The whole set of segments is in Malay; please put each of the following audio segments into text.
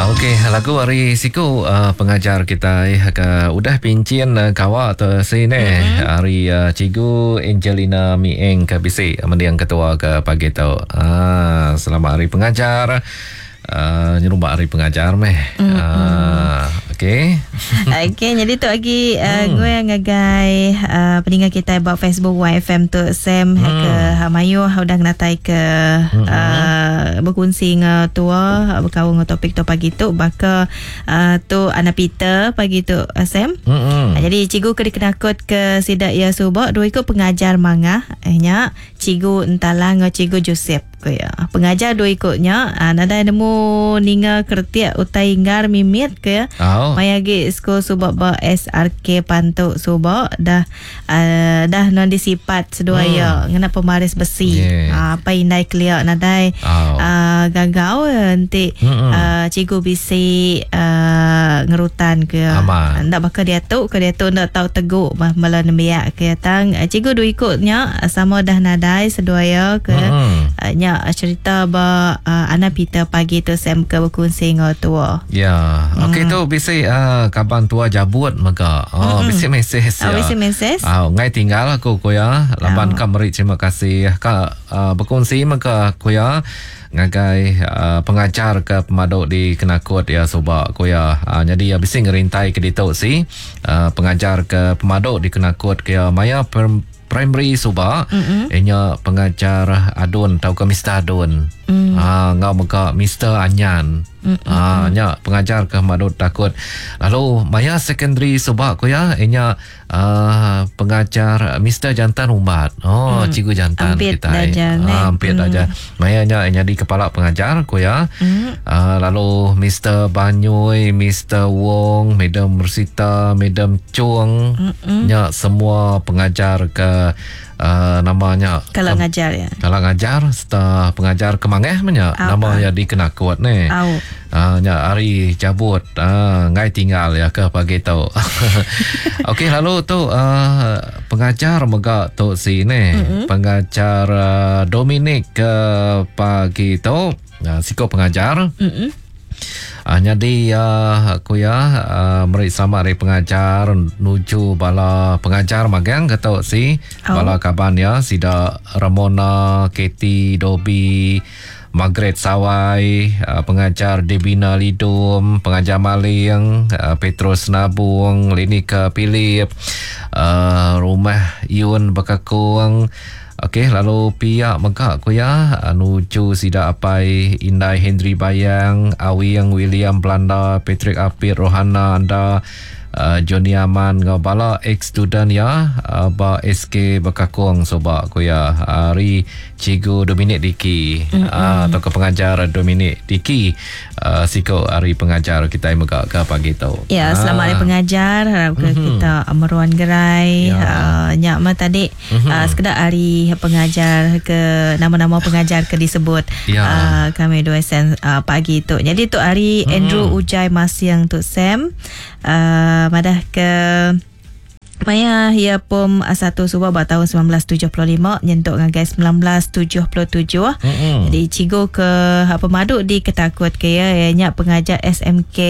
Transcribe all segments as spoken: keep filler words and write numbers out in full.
Okey, lagu hari siku uh, pengajar kita eh, ke, udah pincin uh, kawa atau sini mm-hmm. hari uh, Cikgu Angelina Mieng ke B C mendiang ketua ke pagi tu. Ah, selamat hari pengajar. Uh, nyerumba hari pengajar meh. Mm-hmm. Uh, Okey. Okey, jadi tu lagi uh, hmm. gue yang ngagai uh, peninggal kita buat Facebook Y F M tu Sam hmm. ke Hamayu udah ngatai ke hmm. uh, berkongsi dengan tua berkawal dengan topik tu pagi tu baka uh, tu anak Peter pagi tu uh, Sam. Hmm. Uh, jadi cikgu ke dikenakut ke sidak ya subak dua ikut pengajar mangah ehnya cikgu entalang cikgu Joseph. Ya. Pengajar dua ikutnya uh, nada nemu ninga kertiak utai ngar mimit ke oh. mayagi sko subak ba S R K pantuk subak dah uh, dah non disipat sedua hmm. ya ngena pemaris besi yeah. uh, apa indai clear nadai oh. uh, gagau nanti uh, cikgu bisi uh, ngerutan ke ndak bakal dia tu ke dia tu ndak tahu teguk malah nembiak ke datang uh, cikgu dua ikutnya uh, sama dah nadai sedua ya ke hmm. uh, nya cerita ba uh, anak Peter pagi tu Sam ke berkongsi dengan tua. Ya, okey mm. tu bisi uh, kaban tua jabut maka. Oh, bisi mesej ya. Oh, bisi mesej. Ah, ngai tinggal aku kuya. Laban oh. kameri terima kasih ka uh, berkongsi maka kuya ngagai uh, pengajar ke pemaduk di Kenakut ya soba kuya. Uh, jadi ya bisi ngerintai ke ditu si uh, pengajar ke pemaduk di Kenakut ke maya per primary suba mm-hmm. ianya pengajar adun tau ke Mister Adun mm. ah ngau muka Mister Anyan mm-hmm. ah nya pengajar ke madut takut lalu maya secondary suba ko ya ianya uh, pengajar Mister Jantan Umat oh mm. cikgu jantan Ampit kita daja, ah hampir mm. aja maya nya ianya di kepala pengajar ko ya mm. uh, lalu Mister Banyui Mister Wong Madam Mersita Madam Chuang mm-hmm. nya semua pengajar ke Uh, namanya kalau ke, ngajar ya kalau ngajar serta pengajar kemangeh menya nama ya di Kenakut ni uh, nya hari cabut uh, ngai tinggal ya ke pagi tu. Okey lalu tu uh, pengajar mega tu sini mm-hmm. pengajar uh, Dominic ke uh, pagi tu uh, siko pengajar mm-hmm. Uh, jadi uh, aku ya uh, mereka sama dari pengajar nuju bala pengajar magang kata si oh. bala kaban ya sida Ramona, Katie, Dobi, Margaret Sawai, uh, pengajar Debina Lidum, pengajar Maling, uh, Petrus Nabung, Linika Philip, uh, Rumah Yun Bakakung. Okey, lalu pihak megak ko ya nuju sida apai Indai Henry Bayang, Awing William Belanda, Patrick Apit Rohana anda uh, Johnny Aman ngabala ex student ya uh, ba S K Bakakung soba ko ya hari Cikgu Dominic Diki mm-hmm. uh, atau ke pengajar Dominic Diki uh, siko hari pengajar kita megak ke pagi tu. Ya, selamat hari pengajar harap mm-hmm. kita meruan gerai ya. uh, nyak ma tadi mm-hmm. uh, sekedar hari pengajar ke nama-nama pengajar ke disebut ya. uh, kami dua sen uh, pagi tu. Jadi tu hari mm-hmm. Andrew Ujai Masyang tu Sam uh, madah ke Maya ia pom satu subah pada tahun sembilan belas tujuh puluh lima nyentuk ngagai sembilan belas tujuh puluh tujuh. Mm-hmm. Jadi cigo ke pemaduk di Ketakut ke ya ianya pengajar S M K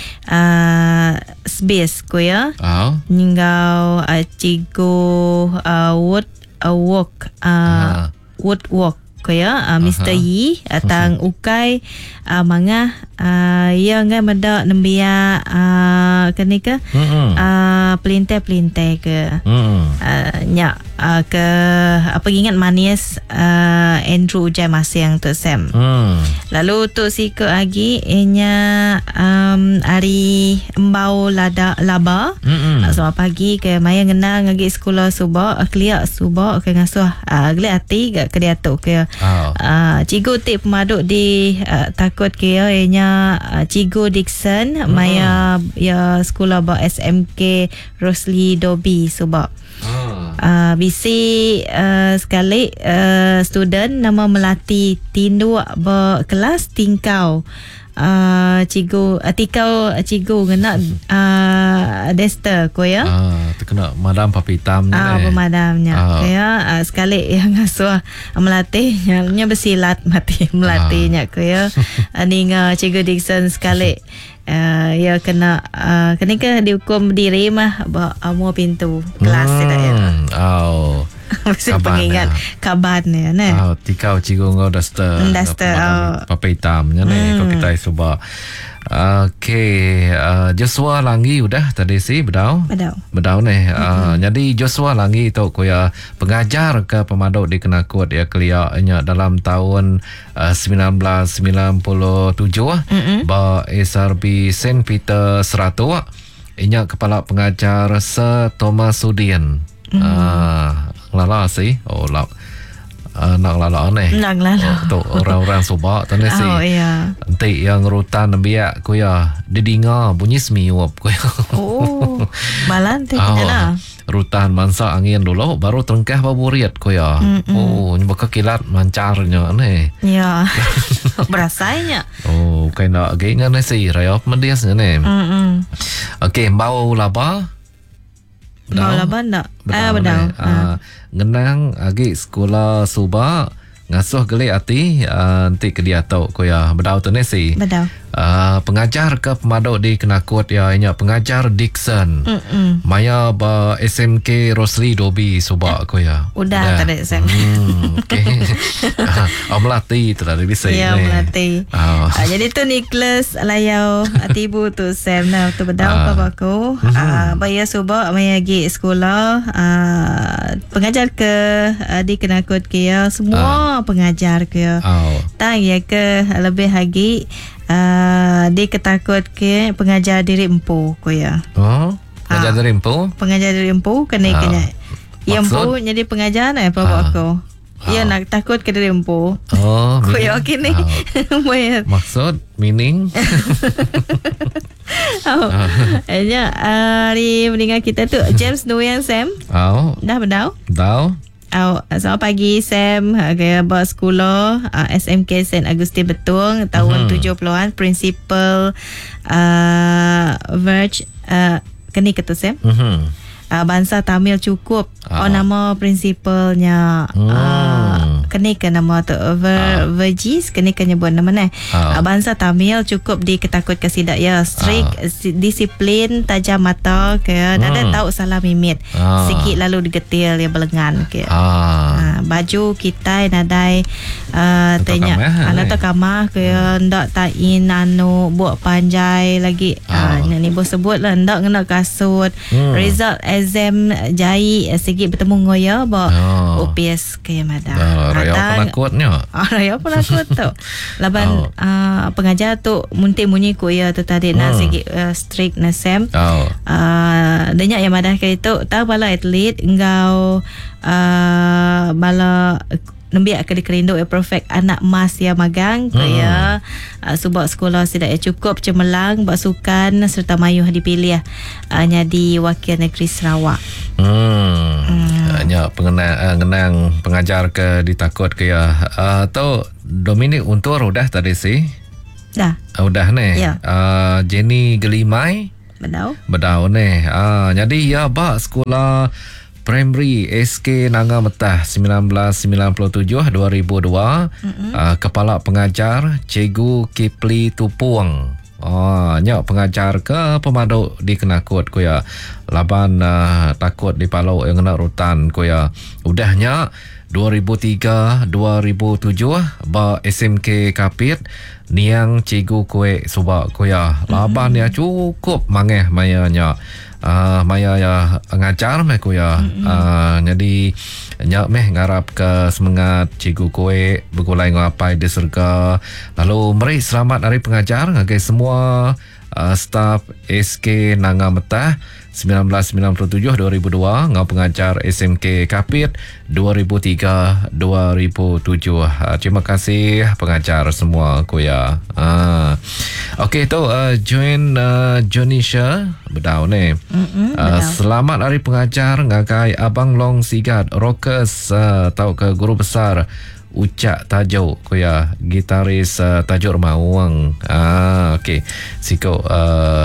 uh, Space ko ya. Oh. Ninggau uh, cigo uh, wood uh, walk uh, uh. wood walk ko ya uh, Mister Yi atang ukai uh, mangah uh, ia ngai meda nembia uh, kenika mm-hmm. uh, pelintai-pelintai ke mm-hmm. uh, nya uh, ke apa ingat manis uh, Andrew Ujai Masyang tu Sam. Mm. Lalu tu si ke lagi inya um, hari embau lada laba mm-hmm. uh, selamat pagi ke maya ngena ngagi sekolah suba kelia suba ke ngasuh uh, gele ati ke dia tu ke oh. uh, cikgu tip pemaduk di uh, takut ke ianya uh, cikgu Dixon mm-hmm. maya ya sekolah ba S M K Rosli Dobi suba. Oh. Uh, bisi uh, sekali uh, student nama melati tindu berkelas tingkau uh, cikgu uh, tikau cikgu kena uh, uh, Dexter ko ya. Ah, terkena madam papi hitam Ah, ni. pemadamnya. Ah. Ya, uh, sekali yang ngasuh melatihnya, nya bersilat mati melatihnya ko ya. Ni nga Cikgu Dixon sekali uh, ya kena uh, kena ke dihukum berdiri mah bawa pintu kelas hmm. ya. Oh. Mesti pengingat kaban ya ne. Oh, tikau cikgu ngau Duster. Duster. Oh. Papi hitamnya ni hmm. kau kita cuba. Okey, uh, Joshua Langi udah tadi sih bedau. Bedau. Bedau ni. Uh, mm-hmm. Jadi Joshua Langi tu ko ya pengajar ke pemaduk di Kenakut ya keliaknya dalam tahun uh, sembilan belas sembilan puluh tujuh mm-hmm. ba S R B Saint Peter Seratu. Inya kepala pengajar Sir Thomas Sudin. Mm-hmm. Uh, lala sih. Oh, la Uh, nak lala ni. Nak lala. Oh, tu orang-orang subak tu ni sih. Oh iya. Nanti yang rutan biak ku ya didengar bunyi semiup ku ya. Oh. Malan tu oh, lah. Rutan mansa angin dulu baru terengkah baburiat ku ya. Mm-mm. Oh, nyoba kekilat mancarnya ni. Ya. Berasanya. Oh, kena agaknya ni sih rayap mendiasnya ni. Hmm. Okey, bau laba. Bau laba nak? Ah, bedau. Ah, ngenang agi sekolah Subak ngasuh geli ati uh, nanti ke dia tahu ko ya bedau tu ni si. Bedau. Uh, pengajar ke pemaduk di Kenakut ya inya pengajar Dixon. Mm-mm. Maya ba S M K Rosli Dobi Subak ko ya. Udah tadi Sam. Hmm, okey. Ah, melatih tu tadi bisa ya, ni. melatih. Oh. Uh, jadi tu Nicholas Layau Atibu tu Sam nah tu bedau uh. apa aku. Ah uh, bayar Subak maya gi sekolah uh, pengajar ke uh, di Kenakut ke ya semua uh. pengajar ke ya. Oh. Tang ya ke lebih lagi uh, di Ketakut ke pengajar diri empu ko ya. Oh, pengajar diri empu? Pengajar diri empu kena oh. kena. Yang empu jadi pengajar eh apa oh. aku. Ya nak takut ke diri empu. Oh, ko ya kini. Oh. Maksud meaning? Oh. Enya hari meninggal kita tu James Noyan Sam. Oh. Dah bedau? Dah. Oh, selamat pagi Sam. Saya bawa sekolah uh, S M K Saint Agustin Betung tahun mm-hmm. tujuh puluhan principal uh, Verge uh, kini kata Sam. Mm-hmm. Uh, Bangsa Tamil cukup. Oh, oh nama principalnya mm. uh, kini ke nama tu Ver, oh. Vergis kini ke nyebut nama ni. Oh. Uh, Bangsa Tamil cukup di Ketakut Kesidak ya. Strict, oh. disiplin, tajam mata ke. Mm. Nada tahu salah mimit. Oh. Sikit lalu digetil ya belengan ke. Oh. Uh, baju kita nadai uh, tanya anak tu kamah ke ndak tain anu buat panjai lagi. Oh. Uh, ni bos sebut lah ndak kena kasut. Mm. Result exam jai sikit bertemu ngoya bawa oh. O P S ke mada. Oh, raya penakutnya. Ah, raya penakut tu. Laban oh. uh, pengajar tu munti munyi ku ya tu tadi hmm. nak sikit uh, strict na Sam. Oh. Uh, banyak yang madah ke itu tahu bala atlet engkau uh, bala Nembiak ke dikerindu ya perfect anak mas ya magang hmm. ya uh, sebab sekolah tidak ya cukup cemerlang buat sukan serta mayuh dipilih uh, jadi wakil negeri Sarawak. Hmm. hmm. Hanya pengenang, uh, ngenang pengajar ke ditakut ke ya. Uh, tu Dominic Untur udah tadi sih. Dah. Uh, udah nih. Ya. Uh, Jenny Gelimai. Bedau. Bedau nih. Uh, jadi ya bak sekolah Primary S K Nanga Metah sembilan belas sembilan puluh tujuh dua ribu dua mm-hmm. uh, Kepala Pengajar Cikgu Kipli Tupuang. Oh, nyak pengajar ke pemaduk di Kenakut ko ya. Laban uh, takut di Palau yang kena rutan ko ya. Udahnya dua ribu tiga dua ribu tujuh ba S M K Kapit niang Cikgu Kue Subak ko ya. Laban mm-hmm. ya cukup mangeh mayanya. Uh, maya ya ngajar meh ku ya. Mm-hmm. Uh, jadi nyak meh ngarap ke semangat Cikgu Kue begulai ngapai di surga. Lalu meri selamat hari pengajar ngagai semua uh, staf S K Nanga Metah sembilan belas sembilan puluh tujuh dua ribu dua ngau pengajar S M K Kapit dua ribu tiga dua ribu tujuh. Uh, terima kasih pengajar semua ku ya. Uh. Okey tu uh, join uh, Jonisha bedau ni. Mm-hmm, uh, selamat hari pengajar ngagai Abang Long Sigat Rockers uh, tau ke guru besar Ucak Tajuk ko ya gitaris uh, Tajuk Rumah Uang. Ah okey. Siko uh,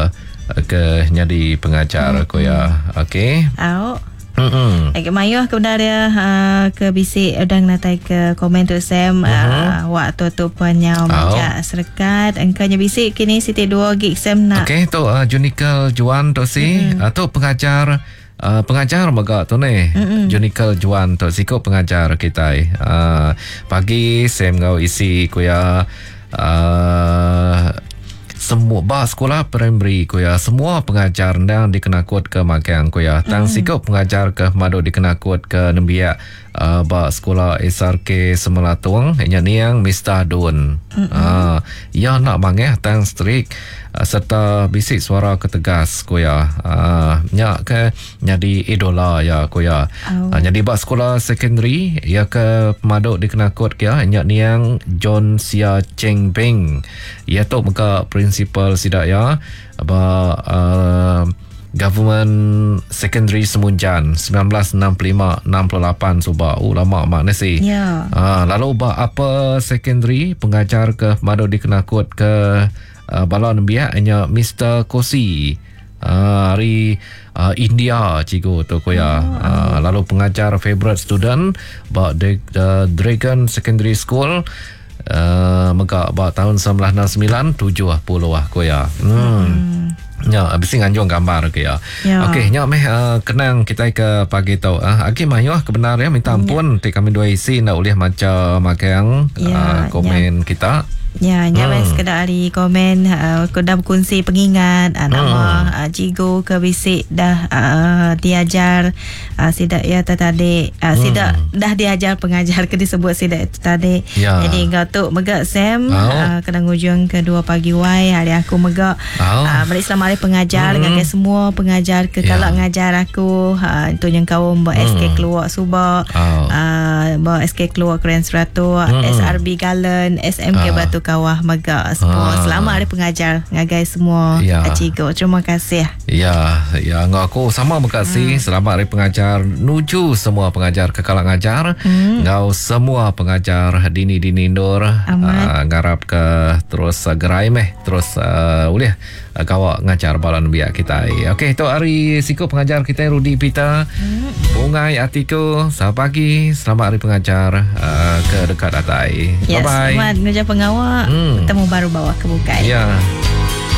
ke jadi pengajar mm-hmm. ko ya. Okey. Au. Hmm. Agak mayuh kebenaran uh, ke bisik udang natai ke komen tu Sam uh-huh. uh, waktu tu punya macam serkat engkanya bisik kini Siti dua gig Sam nak. Okey tu uh, Junikel Juan tu si mm-hmm. uh, tu pengajar uh, pengajar maga tu ni. Mm-hmm. Junikel Juan tu si ko pengajar kita. Uh, pagi Sam ngau isi ko ya uh, semua bah sekolah primary ko ya semua pengajar yang dikenakut ke Magang ko ya tang mm. sikau pengajar ke mado dikenakut ke Nembia uh, bah sekolah S R K Semelatuang nya niang Mister Dun ah uh, ya nak mangeh tang strict uh, serta bisik suara ketegas ko ya uh, nya ke jadi idola ya ko ya oh. uh, jadi bah sekolah secondary ya ke mado dikenakut ke nya niang John Sia Cheng Peng ya tu muka principal sidak ya apa uh, government secondary Semunjan nineteen sixty-five sixty-eight suba oh lama makna si yeah. uh, lalu ba apa secondary pengajar ke mado dikenakut ke uh, balon biak hanya Mister Kosi uh, hari uh, India cikgu tu ko ya oh. uh, lalu pengajar favorite student ba the, the Dragon Secondary School Uh, maka ba tahun nineteen ninety-nine tujuh puluh lah ko ya. Hmm. hmm. Ya, habis nganjung gambar ke ya. ya. Okey, nya meh uh, kenang kita ke pagi tau. Ah, uh, agi mayuh kebenaran minta ampun ya. Ti kami dua isi nak boleh macam magang ya, uh, komen ya. Kita. Ya, nyaman hmm. sekedar hari komen uh, dah berkongsi pengingat uh, nama hmm. uh, Jigo ke bisik dah uh, diajar uh, sidak ya tadi uh, sidak hmm. dah diajar pengajar ke disebut sidak itu tadi. Ya. Jadi engkau tu megak Sam oh. uh, kena ngujung kedua pagi wai hari aku megak oh. uh, balik selama hari pengajar hmm. dengan semua pengajar ke ya. Kalau ngajar aku uh, itu yang kau bawa hmm. S K keluar Subak oh. uh, bawa S K keluar Keren Seratus hmm. S R B Galen S M K oh. Batu Kawah Megak semua. Ah. Selamat hari pengajar ngagai semua. Ya. Cikgu, terima kasih. Ya, ya ngaku sama makasih. Hmm. Selamat hari pengajar nuju semua pengajar kekalang ngajar. Hmm. Ngau semua pengajar dini-dini Indur uh, ngarap ke terus uh, gerai meh terus uh, boleh uh, kawak ngajar balan biak kita. Okey, itu hari siku pengajar kita Rudi Pita. Hmm. Bungai Atiku, selamat pagi. Selamat hari pengajar uh, ke dekat atai. Yes, bye bye. Selamat ngajar pengawal. Hmm. Temu baru bawa ke bukai. Ya.